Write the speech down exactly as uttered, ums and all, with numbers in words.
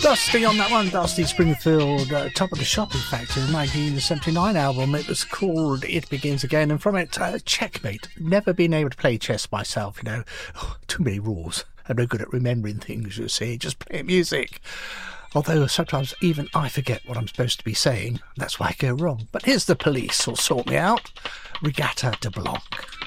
Dusty on that one, Dusty Springfield, uh, Top of the Shop, in fact, in the nineteen seventy-nine album. It was called It Begins Again, and from it, uh, Checkmate. Never been able to play chess myself, you know. Oh, too many rules. I'm no good at remembering things, you see. Just play music. Although sometimes even I forget what I'm supposed to be saying. That's why I go wrong. But here's The Police will sort me out. Regatta de Blanc.